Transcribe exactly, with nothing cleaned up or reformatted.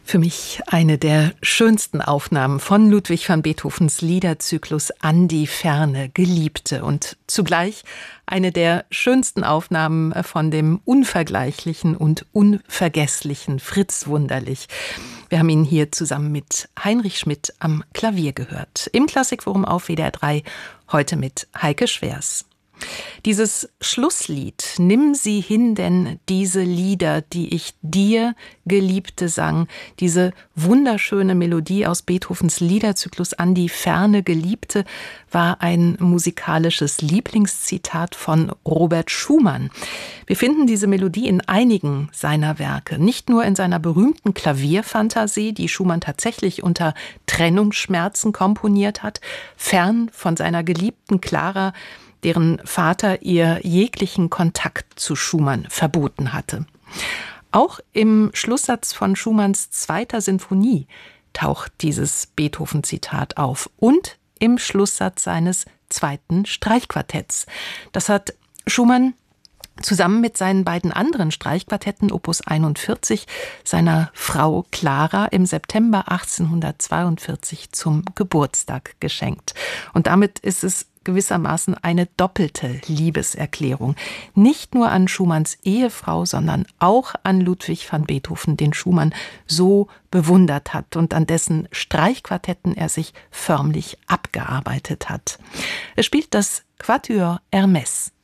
Für mich eine der schönsten Aufnahmen von Ludwig van Beethovens Liederzyklus An die Ferne, Geliebte, und zugleich eine der schönsten Aufnahmen von dem unvergleichlichen und unvergesslichen Fritz Wunderlich. Wir haben ihn hier zusammen mit Heinrich Schmidt am Klavier gehört. Im Klassikforum auf W D R drei, heute mit Heike Schwers. Dieses Schlusslied, Nimm sie hin, denn diese Lieder, die ich dir, Geliebte, sang, diese wunderschöne Melodie aus Beethovens Liederzyklus An die Ferne, Geliebte, war ein musikalisches Lieblingszitat von Robert Schumann. Wir finden diese Melodie in einigen seiner Werke, nicht nur in seiner berühmten Klavierfantasie, die Schumann tatsächlich unter Trennungsschmerzen komponiert hat, fern von seiner geliebten Clara, deren Vater ihr jeglichen Kontakt zu Schumann verboten hatte. Auch im Schlusssatz von Schumanns zweiter Sinfonie taucht dieses Beethoven-Zitat auf und im Schlusssatz seines zweiten Streichquartetts. Das hat Schumann zusammen mit seinen beiden anderen Streichquartetten Opus einundvierzig seiner Frau Clara im September achtzehnhundertzweiundvierzig zum Geburtstag geschenkt. Und damit ist es gewissermaßen eine doppelte Liebeserklärung. Nicht nur an Schumanns Ehefrau, sondern auch an Ludwig van Beethoven, den Schumann so bewundert hat und an dessen Streichquartetten er sich förmlich abgearbeitet hat. Es spielt das Quatuor Hermès.